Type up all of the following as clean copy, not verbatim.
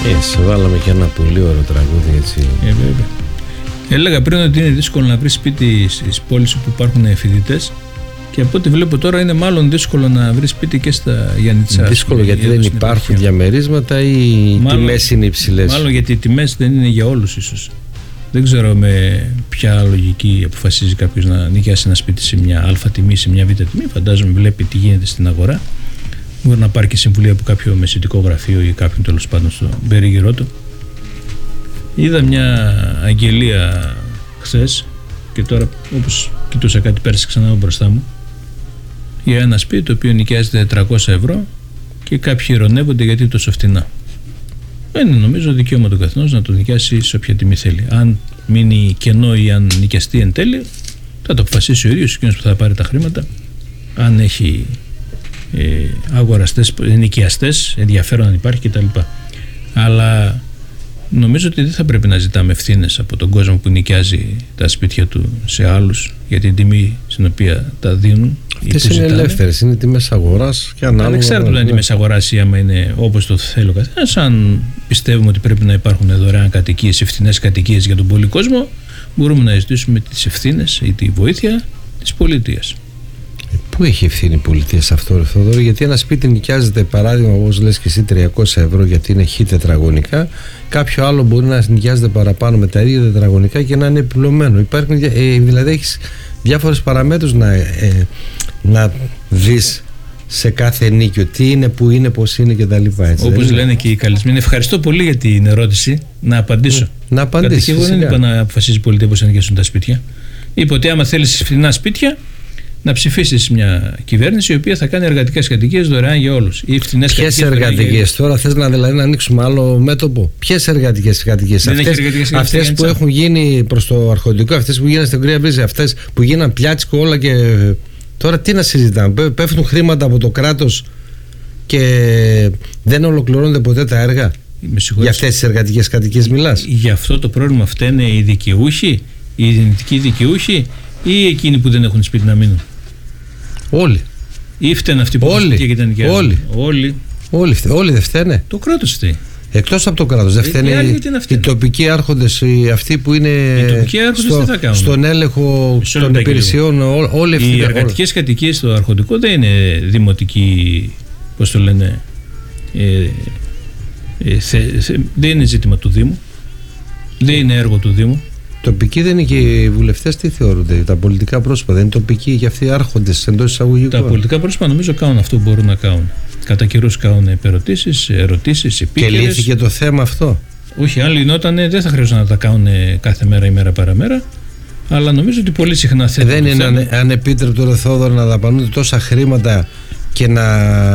Βάλαμε και ένα πολύ ωραίο τραγούδι, έτσι. Βέβαια. Έλεγα πριν ότι είναι δύσκολο να βρει σπίτι στις πόλεις όπου υπάρχουν φοιτητές, και από ό,τι βλέπω τώρα είναι μάλλον δύσκολο να βρει σπίτι και στα Γιαννιτσά. Δύσκολο γιατί δεν υπάρχουν διαμερίσματα ή οι τιμές είναι υψηλές? Μάλλον γιατί οι τιμές δεν είναι για όλους ίσως. Δεν ξέρω με ποια λογική αποφασίζει κάποιος να νοικιάσει ένα σπίτι σε μια α τιμή, σε μια β τιμή. Φαντάζομαι βλέπει τι γίνεται στην αγορά. Μπορεί να πάρει και συμβουλή από κάποιο μεσητικό γραφείο ή κάποιον τέλος πάντων στο περίγυρό του. Είδα μια αγγελία χθες και τώρα, όπως κοιτούσα κάτι, πέρασε ξανά μπροστά μου, για ένα σπίτι το οποίο νοικιάζεται 400 ευρώ και κάποιοι ειρωνεύονται γιατί είναι τόσο φτηνά. Είναι νομίζω δικαίωμα του καθενός να το νοικιάσει σε όποια τιμή θέλει. Αν μείνει κενό ή αν νοικιαστεί εν τέλει, θα το αποφασίσει ο ίδιος εκείνος που θα πάρει τα χρήματα. Αν έχει αγοραστές, νοικιαστές, ενδιαφέρον αν υπάρχει κτλ. Αλλά νομίζω ότι δεν θα πρέπει να ζητάμε ευθύνες από τον κόσμο που νοικιάζει τα σπίτια του σε άλλους για την τιμή στην οποία τα δίνουν. Αυτές είναι ελεύθερες, είναι τιμές αγοράς και ανάλογα. Ανεξάρτητα να είναι τιμές αγοράς ή άμα είναι όπως το θέλει ο καθένας, αν πιστεύουμε ότι πρέπει να υπάρχουν δωρεάν κατοικίες ή φθηνές κατοικίες για τον πολύ κόσμο, μπορούμε να ζητήσουμε τις ευθύνες ή τη βοήθεια της πολιτείας. Πού έχει ευθύνη η πολιτεία σε αυτό, Θοδωρή? Γιατί ένα σπίτι νοικιάζεται, παράδειγμα, όπως λες και εσύ, 300 ευρώ γιατί είναι χ τετραγωνικά. Κάποιο άλλο μπορεί να νοικιάζεται παραπάνω με τα ίδια τετραγωνικά και να είναι επιπλωμένο. Υπάρχουν, δηλαδή, έχεις διάφορες παραμέτρους να δεις σε κάθε νοίκιο τι είναι, που είναι, πώς είναι κτλ. Όπως λένε και οι καλεσμένοι. Ευχαριστώ πολύ για την ερώτηση. Να απαντήσω. Να απαντήσω. Εγώ δεν είπα να αποφασίζει η πολιτεία πώς θα νοικιάσουν τα σπίτια. Είπα ότι άμα θέλεις φθηνά σπίτια, να ψηφίσεις μια κυβέρνηση η οποία θα κάνει εργατικές κατοικίες δωρεάν για όλους. Ποιες εργατικές? Τώρα θες να ανοίξουμε άλλο μέτωπο? Ποιες εργατικές κατοικίες? Αυτές που έχουν γίνει προς το αρχοντικό, αυτές που γίνανε στην Κρύα Βρύση, αυτές που γίναν πιάτσικο όλα και. Τώρα τι να συζητάμε? Πέφτουν χρήματα από το κράτος και δεν ολοκληρώνονται ποτέ τα έργα. Για αυτές τις εργατικές κατοικίες μιλάς? Για αυτό το πρόβλημα φταίνε οι δικαιούχοι, οι δυνητικοί δικαιούχοι, ή εκείνοι που δεν έχουν σπίτι να μείνουν? Όλοι. Ή φταίνε αυτοί που έχουν σπίτια και ήταν νοικιάζουν? Όλοι δεν φταίνε. Το κράτος φταίει. Εκτός από το κράτος, δεν φταίνε οι τοπικοί άρχοντες, αυτοί που είναι στον έλεγχο των υπηρεσιών, όλοι ευθύνε. Οι εργατικές κατοικίες στο αρχοντικό δεν είναι δημοτική, πώς το λένε, δεν είναι ζήτημα του Δήμου, δεν είναι έργο του Δήμου. Τοπικοί δεν είναι και οι βουλευτές, τι θεωρούνται? Τα πολιτικά πρόσωπα δεν είναι τοπικοί και αυτοί οι άρχοντες εντός εισαγωγικών? Τα πολιτικά πρόσωπα νομίζω κάνουν αυτό που μπορούν να κάνουν. Κατά καιρούς κάνουν ερωτήσεις επίκαιρες. Και λύθηκε το θέμα αυτό? Όχι, αν λυνότανε δεν θα χρειαζόταν να τα κάνουν κάθε μέρα ή μέρα παραμέρα. Αλλά νομίζω ότι πολύ συχνά δεν είναι ανεπίτρεπτο, Θόδωρο, να δαπανούνται τόσα χρήματα και να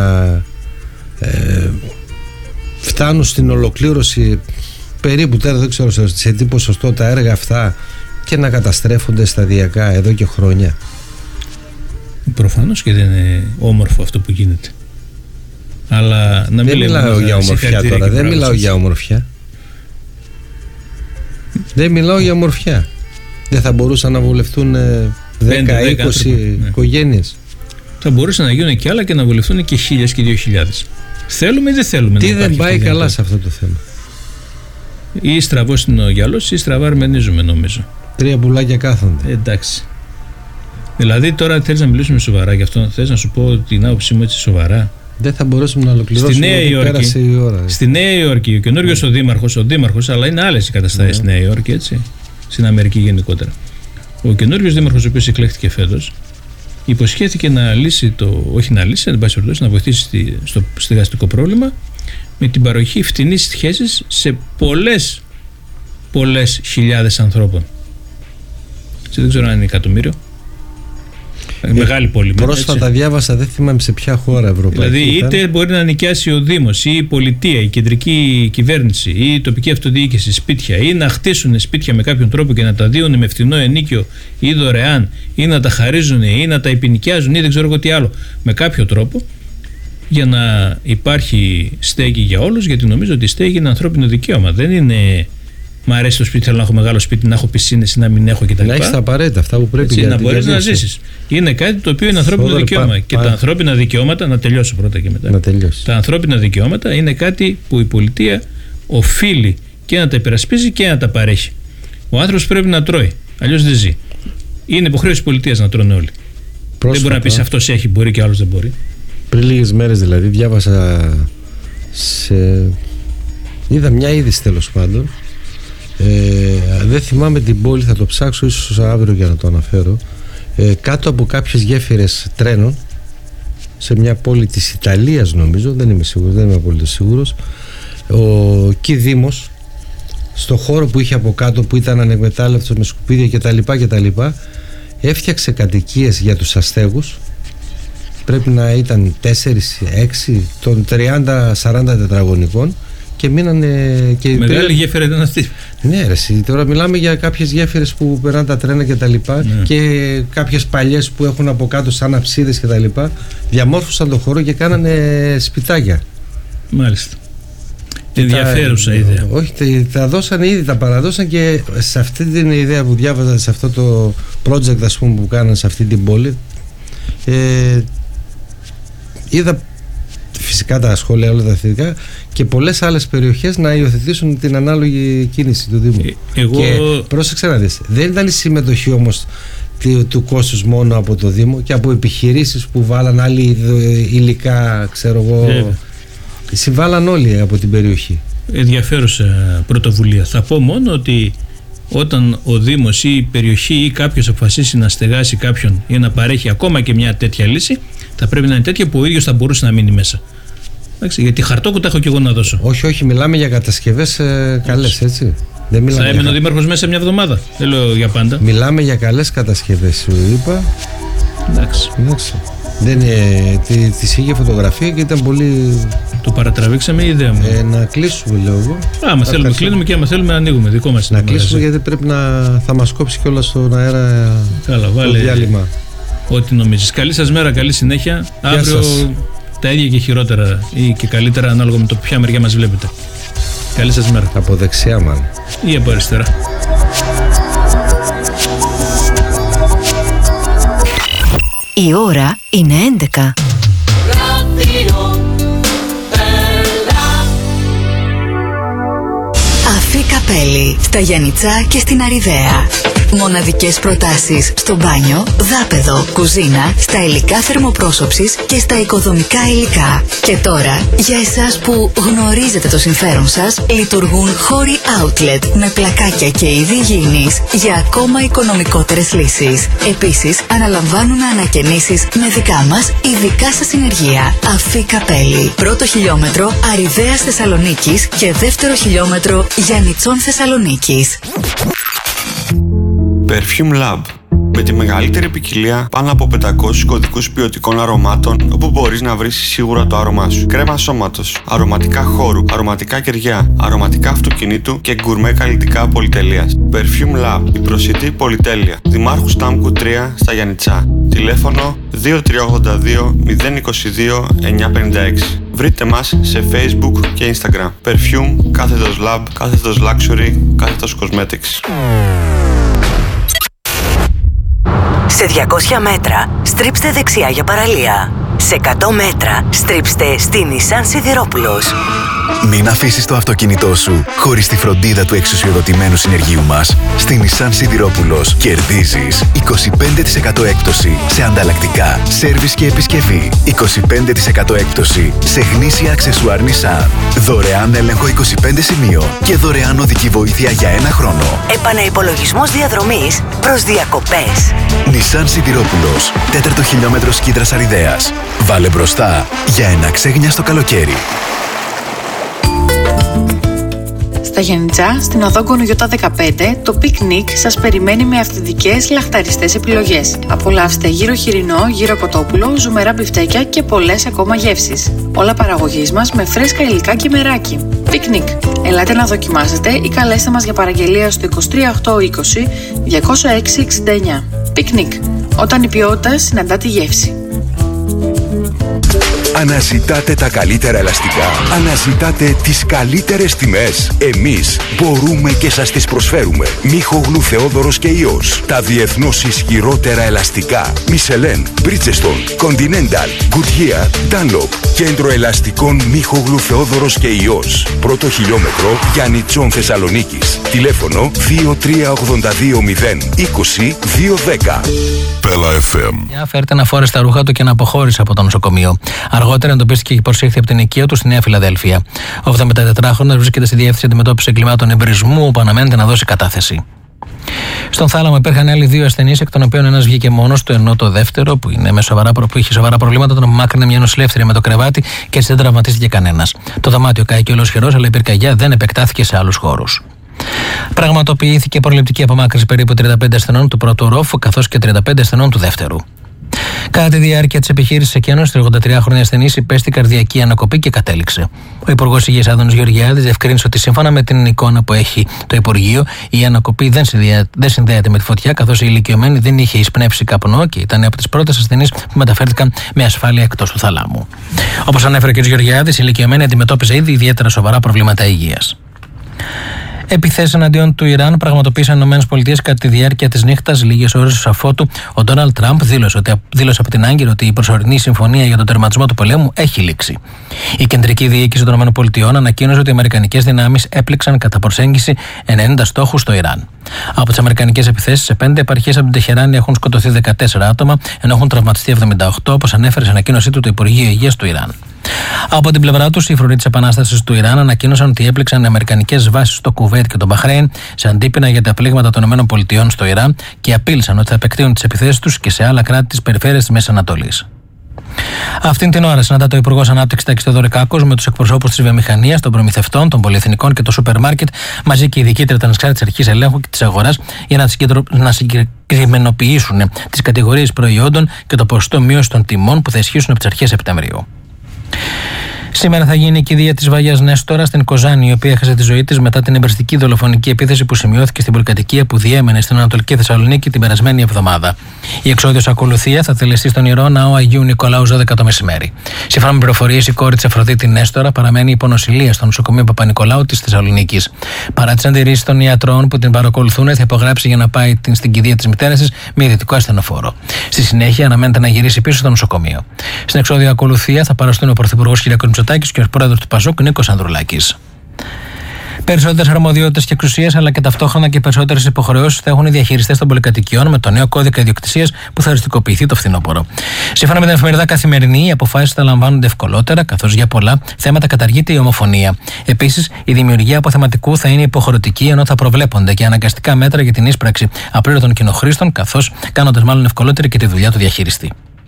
φτάνουν στην ολοκλήρωση περίπου, τώρα δεν ξέρω σε τι ποσοστό, τα έργα αυτά και να καταστρέφονται σταδιακά εδώ και χρόνια. Προφανώς και δεν είναι όμορφο αυτό που γίνεται. Αλλά να δεν μιλάω για ομορφιά τώρα. Δεν μιλάω για ομορφιά. Δεν μιλάω για ομορφιά. Δεν θα μπορούσαν να βουλευτούν 10-20 οικογένειες? Θα μπορούσαν να γίνουν και άλλα και να βουλευτούν και 1.000 και 2.000. Θέλουμε ή δεν θέλουμε? Τι δεν πάει καλά σε αυτό το θέμα? Ή στραβός είναι ο γυαλός ή στραβά αρμενίζουμε, νομίζω. 3 πουλάκια κάθονται. Εντάξει. Δηλαδή τώρα θέλεις να μιλήσουμε σοβαρά γι' αυτό? Θες να σου πω την άποψή μου έτσι σοβαρά? Δεν θα μπορέσουμε να ολοκληρώσουμε. Στη Νέα Υόρκη, ο καινούριος ο δήμαρχος, αλλά είναι άλλες οι καταστάσεις στη Νέα Υόρκη, έτσι. Στην Αμερική γενικότερα. Ο καινούριος δήμαρχος, ο οποίος εκλέχθηκε φέτος, υποσχέθηκε να λύσει να βοηθήσει στο στεγαστικό πρόβλημα με την παροχή φτηνής σχέσης σε πολλές χιλιάδες ανθρώπων. Δεν ξέρω αν είναι εκατομμύριο. Μεγάλη πόλη. Πρόσφατα διάβασα, δεν θυμάμαι σε ποια χώρα ευρωπαϊκή. Δηλαδή, είτε μπορεί να νοικιάσει ο Δήμος ή η πολιτεία, η κεντρική κυβέρνηση ή η τοπική αυτοδιοίκηση σπίτια, ή να χτίσουν σπίτια με κάποιον τρόπο και να τα δίνουν με φθηνό ενίκιο ή δωρεάν, ή να τα χαρίζουν ή να τα επινοικιάζουν ή δεν ξέρω εγώ τι άλλο, με κάποιο τρόπο, για να υπάρχει στέγη για όλους, γιατί νομίζω ότι η στέγη είναι ανθρώπινο δικαίωμα. Δεν είναι μ' αρέσει το σπίτι, θέλω να έχω μεγάλο σπίτι, να έχω πισίνες ή να μην έχω κτλ. Να έχεις τα απαραίτητα, αυτά που πρέπει να μπορείς να ζήσεις. Είναι κάτι το οποίο είναι ανθρώπινο δικαίωμα. Και τα ανθρώπινα δικαιώματα, να τελειώσω πρώτα και μετά. Να τελειώσει. Τα ανθρώπινα δικαιώματα είναι κάτι που η πολιτεία οφείλει και να τα υπερασπίζει και να τα παρέχει. Ο άνθρωπος πρέπει να τρώει, αλλιώς δεν ζει. Είναι υποχρέωση της πολιτείας να τρώνε όλοι. Πρόσφατα, δεν μπορεί να πεις αυτός έχει, μπορεί και άλλος δεν μπορεί. Πριν λίγες μέρες δηλαδή διάβασα είδα μια είδηση τέλος πάντων, δεν θυμάμαι την πόλη, θα το ψάξω ίσως αύριο για να το αναφέρω, κάτω από κάποιες γέφυρες τρένων σε μια πόλη της Ιταλίας νομίζω, δεν είμαι σίγουρος, δεν είμαι απολύτως σίγουρος, ο Δήμος στο χώρο που είχε από κάτω που ήταν ανεκμετάλλευτος με σκουπίδια κτλ, έφτιαξε κατοικίες για τους αστέγους. Πρέπει να ήταν 4-6 των 30-40 τετραγωνικών και μείνανε. Μεγάλη γέφυρα ήταν αυτή. Ναι, ρε, τώρα μιλάμε για κάποιες γέφυρες που περνάνε τα τρένα κτλ. Και κάποιες παλιές που έχουν από κάτω σαν αψίδες κτλ. Διαμόρφωσαν τον χώρο και κάνανε σπιτάκια. Μάλιστα. Ενδιαφέρουσα ιδέα. Όχι, τα δώσανε ήδη, τα παραδώσαν και σε αυτή την ιδέα που διάβαζα, σε αυτό το project ας πούμε που κάνανε σε αυτή την πόλη, είδα φυσικά τα σχόλια όλα τα θετικά και πολλές άλλες περιοχές να υιοθετήσουν την ανάλογη κίνηση του Δήμου. Και πρόσεξε να δεις, δεν ήταν η συμμετοχή όμως του κόστους μόνο από το Δήμο και από επιχειρήσεις που βάλαν άλλη υλικά, ξέρω εγώ. Συμβάλλαν όλοι από την περιοχή. Ενδιαφέρουσα πρωτοβουλία. Θα πω μόνο ότι όταν ο Δήμος ή η περιοχή ή κάποιος αποφασίσει να στεγάσει κάποιον ή να παρέχει ακόμα και μια τέτοια λύση, θα πρέπει να είναι τέτοια που ο ίδιος θα μπορούσε να μείνει μέσα. Εντάξει, γιατί χαρτόκουτα έχω και εγώ να δώσω. Όχι, μιλάμε για κατασκευές καλές, έτσι. Δεν θα έμενε ο Δήμαρχος μέσα μια εβδομάδα. Δεν λέω για πάντα. Μιλάμε για καλές κατασκευές, σου είπα. Εντάξει. Δεν της είχε φωτογραφία και ήταν πολύ. Το παρατραβήξαμε η ίδεα μου. Να κλείσουμε, λέω εγώ. Άμα θέλουμε κλείνουμε και άμα θέλουμε να ανοίγουμε. Δικό μας. Να κλείσουμε γιατί πρέπει θα μας κόψει κιόλας στον αέρα. Καλά, βάλε το διάλειμμα. Ό,τι νομίζεις. Καλή σας μέρα, καλή συνέχεια. Αύριο τα ίδια και χειρότερα ή και καλύτερα ανάλογα με το ποια μεριά μας βλέπετε. Καλή σας μέρα. Από δεξιά μάλλον. Ή από αριστερά. Η ώρα είναι 11. Αφή Καπέλη, στα Γιαννιτσά και στην Αριδαία. Μοναδικές προτάσεις στο μπάνιο, δάπεδο, κουζίνα, στα υλικά θερμοπρόσωψης και στα οικοδομικά υλικά. Και τώρα, για εσάς που γνωρίζετε το συμφέρον σας, λειτουργούν χώροι outlet με πλακάκια και είδη υγιεινής για ακόμα οικονομικότερες λύσεις. Επίσης, αναλαμβάνουν ανακαινήσεις με δικά μας ειδικά σας συνεργεία. Αφή Καπέλη. Πρώτο χιλιόμετρο Αριδαίας Θεσσαλονίκης και δεύτερο χιλιόμετρο Γιαννιτσών Θεσσαλονίκης. Perfume Lab. Με τη μεγαλύτερη ποικιλία πάνω από 500 κωδικούς ποιοτικών αρωμάτων, όπου μπορείς να βρεις σίγουρα το άρωμά σου. Κρέμα σώματος, αρωματικά χώρου, αρωματικά κεριά, αρωματικά αυτοκινήτου και γκουρμέ καλλιτικά πολυτελείας. Perfume Lab, η προσιτή πολυτέλεια. Δημάρχου Στάμκου 3 στα Γιαννιτσά. Τηλέφωνο 2382 022 956. Βρείτε μας σε Facebook και Instagram. Perfume, κάθετος Lab, κάθετος Luxury, κάθετος Cosmetics. Σε 200 μέτρα στρίψτε δεξιά για παραλία. Σε 100 μέτρα στρίψτε στη Νισάν Σιδηρόπουλος. Μην αφήσεις το αυτοκίνητό σου χωρίς τη φροντίδα του εξουσιοδοτημένου συνεργείου μας. Στη Νισάν Σιδηρόπουλος κερδίζεις 25% έκπτωση σε ανταλλακτικά, σέρβις και επισκευή. 25% έκπτωση σε γνήσια αξεσουάρ Nissan. Δωρεάν έλεγχο 25 σημείων και δωρεάν οδική βοήθεια για 1 χρόνο. Επαναυπολογισμός διαδρομής προς διακοπές. Νισάν Σιδηρόπουλος, 4ο χιλιόμετρο Σκύδρας Αριδαίας. Βάλε μπροστά για ένα ξέγνιαστο καλοκαίρι. Στα Γιαννιτσά, στην οδό Γκονογιώτα 15, το πικνίκ σας περιμένει με αυθεντικές λαχταριστές επιλογές. Απολαύστε γύρο χοιρινό, γύρο κοτόπουλο, ζουμερά μπιφτέκια και πολλές ακόμα γεύσεις. Όλα παραγωγής μας με φρέσκα υλικά και μεράκι. Πικνίκ. Ελάτε να δοκιμάσετε ή καλέστε μας για παραγγελία στο 23820 20669. Πικνίκ. Όταν η ποιότητα συναντά τη γεύση. Αναζητάτε τα καλύτερα ελαστικά. Αναζητάτε τις καλύτερες τιμές. Εμείς μπορούμε και σας τις προσφέρουμε. Μίχογλου Θεόδωρος και Ιός. Τα διεθνώς ισχυρότερα ελαστικά. Michelin, Bridgestone, Continental, Goodyear, Dunlop. Κέντρο ελαστικών Μίχογλου Θεόδωρος και Ιός. Πρώτο χιλιόμετρο Γιάννητσον Θεσσαλονίκης. Τηλέφωνο 23820 20210. Πέλα FM. Φέρτε να φόρεσε τα ρούχα του και να αποχώρησε από το νοσοκομείο. Αργότερα εντοπίστηκε και προσήχθη από την οικία του στη Νέα Φιλαδέλφια. Ο 74χρονος βρίσκεται στη διεύθυνση αντιμετώπισης εγκλημάτων εμπρισμού, όπου αναμένεται να δώσει κατάθεση. Στον θάλαμο υπήρχαν άλλοι 2 ασθενείς, εκ των οποίων ένας βγήκε μόνος του, ενώ το δεύτερο, που είχε σοβαρά προβλήματα, τον απομάκρυνε μια νοσηλεύτρια με το κρεβάτι και έτσι δεν τραυματίστηκε κανένας. Το δωμάτιο κάηκε ολοσχερός, αλλά η πυρκαγιά δεν επεκτάθηκε σε άλλους χώρους. Πραγματοποιήθηκε προληπτική απομάκρυνση περίπου 35 ασθενών του πρώτου ορόφου, καθώς και 35 ασθενών του δεύτερου. Κατά τη διάρκεια της επιχείρησης εκένωσης, 83χρονη ασθενής υπέστη καρδιακή ανακοπή και κατέληξε. Ο Υπουργός Υγείας Άδωνης Γεωργιάδης διευκρίνησε ότι σύμφωνα με την εικόνα που έχει το Υπουργείο, η ανακοπή δεν συνδέεται με τη φωτιά, καθώς η ηλικιωμένη δεν είχε εισπνεύσει καπνό και ήταν από τις πρώτες ασθενείς που μεταφέρθηκαν με ασφάλεια εκτός του θαλάμου. Όπως ανέφερε ο κ. Γεωργιάδης, η ηλικιωμένη αντιμετώπιζε ήδη ιδιαίτερα σοβαρά προβλήματα υγείας. Επιθέσεις εναντίον του Ιράν πραγματοποίησαν οι ΗΠΑ κατά τη διάρκεια της νύχτας, λίγες ώρες αφότου ο Ντόναλντ Τραμπ δήλωσε από την Άγκυρα ότι η προσωρινή συμφωνία για τον τερματισμό του πολέμου έχει λήξει. Η κεντρική διοίκηση των ΗΠΑ ανακοίνωσε ότι οι αμερικανικές δυνάμεις έπληξαν κατά προσέγγιση 90 στόχους στο Ιράν. Από τις αμερικανικές επιθέσεις σε 5 επαρχίες από την Τεχεράνη έχουν σκοτωθεί 14 άτομα, ενώ έχουν τραυματιστεί 78, όπως ανέφερε σε ανακοίνωσή του το Υπουργείο Υγείας του Ιράν. Από την πλευρά τους, οι φρουροί της Επανάστασης του Ιράν ανακοίνωσαν ότι έπληξαν οι αμερικανικές βάσεις στο Κουβέιτ και τον Μπαχρέιν σε αντίπεινα για τα πλήγματα των ΗΠΑ στο Ιράν και απείλησαν ότι θα επεκτείνουν τις επιθέσεις τους και σε άλλα κράτη της περιφέρειας της Μέσης Ανατολής. Αυτήν την ώρα συναντάται ο Υπουργός Ανάπτυξης Τάκης Θεοδωρικάκος με τους εκπροσώπους της βιομηχανίας, των προμηθευτών, των πολυεθνικών και των σούπερ μάρκετ, μαζί και η διοικήτρια της Ανεξάρτητης Αρχής Ελέγχου και της Αγοράς, για να συγκεκριμενοποιήσουν τις κατηγορίες προϊόντων και το ποσοστό μείωση των τιμών που θα ισχύσουν από τις αρχές Σεπτεμβρίου. Σήμερα θα γίνει η κηδεία της Βαγιάς Νέστορα στην Κοζάνη, η οποία έχασε τη ζωή της μετά την εμπριστική δολοφονική επίθεση που σημειώθηκε στην πολυκατοικία που διέμενε στην Ανατολική Θεσσαλονίκη την περασμένη εβδομάδα. Η εξόδιος ακολουθία θα τελεστεί στον Ιερό Ναό Αγίου Νικολάου 12 το μεσημέρι. Σύμφωνα με πληροφορίες, η κόρη της Αφροδίτη Νέστορα παραμένει υπονοσηλεία στο νοσοκομείο Παπα-Νικολάου της Θεσσαλονίκης. Παρά τις αντιρρήσεις των ιατρών που την παρακολουθούν, θα υπογράψει για να πάει στην κηδεία της μητέρας της με ιδιωτικό ασθενοφόρο. Στη συνέχεια, αναμένεται να γυρίσει πίσω στο νοσοκομείο. Στην εξόδιο ακολουθία θα παραστούν ο Πρωθυπουργός κ. Μητσοτάκης και ο Πρόεδρος του ΠΑΣΟΚ Νίκος Ανδρουλάκης. Περισσότερες αρμοδιότητες και εξουσίες, αλλά και ταυτόχρονα και περισσότερες υποχρεώσεις θα έχουν οι διαχειριστές των πολυκατοικιών με το νέο κώδικα ιδιοκτησίας που θα οριστικοποιηθεί το φθινόπωρο. Σύμφωνα με την εφημερίδα Καθημερινή, οι αποφάσεις θα λαμβάνονται ευκολότερα, καθώς για πολλά θέματα καταργείται η ομοφωνία. Επίσης, η δημιουργία αποθεματικού θα είναι υποχρεωτική, ενώ θα προβλέπονται και αναγκαστικά μέτρα για την ίσπραξη απλήρωτων κοινοχρήστων, καθώς κάνοντας μάλλον ευκολότερη και τη δουλειά του διαχειριστή.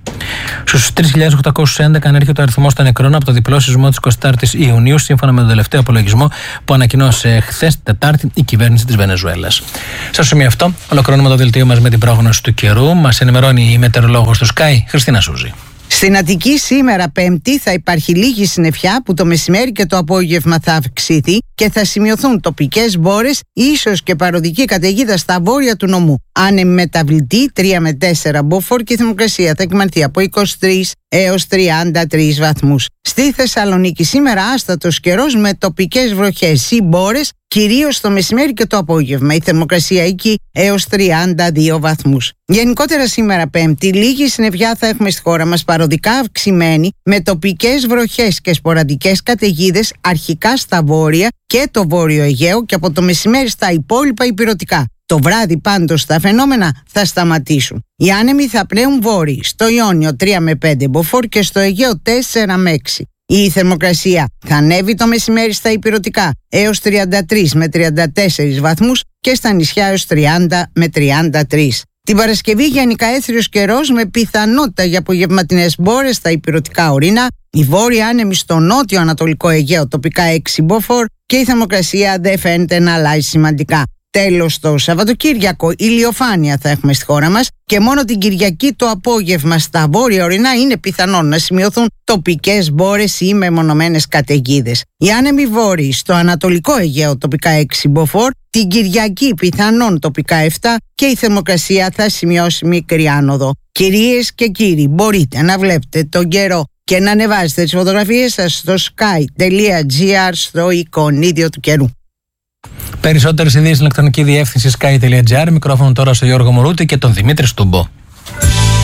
Στους 3.811 ανέρχεται ο αριθμός των νεκρών από το διπλό σεισμό της 24ης Ιουνίου, σύμφωνα με τον τελευταίο απολογισμό που ανακοινώσε χθες Τετάρτη η κυβέρνηση της Βενεζουέλας. Στο σημείο αυτό, ολοκληρώνουμε το δελτίο μας με την πρόγνωση του καιρού. Μας ενημερώνει η μετεωρολόγος του Sky, Χριστίνα Σούζη. Στην Αττική σήμερα Πέμπτη θα υπάρχει λίγη συννεφιά που το μεσημέρι και το απόγευμα θα αυξηθεί και θα σημειωθούν τοπικές μπόρες, ίσως και παροδική καταιγίδα στα βόρεια του νομού. Άνεμη μεταβλητή 3 με 4 μποφόρ και η θερμοκρασία θα κυμανθεί από 23 έως 33 βαθμούς. Στη Θεσσαλονίκη σήμερα άστατος καιρός με τοπικές βροχές ή μπόρες, κυρίως το μεσημέρι και το απόγευμα. Η θερμοκρασία εκεί έως 32 βαθμούς. Γενικότερα σήμερα Πέμπτη, λίγη συννεφιά θα έχουμε στη χώρα μας, παροδικά αυξημένη, με τοπικές βροχές και σποραδικές καταιγίδες αρχικά στα βόρεια και το βόρειο Αιγαίο και από το μεσημέρι στα υπόλοιπα ηπειρωτικά. Το βράδυ πάντως τα φαινόμενα θα σταματήσουν. Οι άνεμοι θα πλέουν βόρειοι, στο Ιόνιο 3 με 5 μποφόρ και στο Αιγαίο 4 με 6. Η θερμοκρασία θα ανέβει το μεσημέρι στα ηπειρωτικά έως 33 με 34 βαθμούς και στα νησιά έως 30 με 33. Την Παρασκευή γενικά έθριος καιρός με πιθανότητα για απογευματινές μπόρες στα ηπειρωτικά ορεινά, η βόρεια άνεμη στο νότιο ανατολικό Αιγαίο τοπικά 6 μποφόρ και η θερμοκρασία δεν φαίνεται να αλλάζει σημαντικά. Τέλος, το Σαββατοκύριακο ηλιοφάνεια θα έχουμε στη χώρα μας και μόνο την Κυριακή το απόγευμα στα βόρεια ορεινά είναι πιθανόν να σημειωθούν τοπικές μπόρες ή μεμονωμένες καταιγίδες. Οι άνεμοι βόρειοι στο ανατολικό Αιγαίο τοπικά 6 μποφόρ, την Κυριακή πιθανόν τοπικά 7 και η θερμοκρασία θα σημειώσει μικρή άνοδο. Κυρίες και κύριοι, μπορείτε να βλέπετε τον καιρό και να ανεβάσετε τις φωτογραφίες σας στο sky.gr στο εικονίδιο του καιρού. Περισσότερες ειδήσεις στην ηλεκτρονική διεύθυνση sky.gr. Μικρόφωνο τώρα στο Γιώργο Μωρούτη και τον Δημήτρη Στούμπο.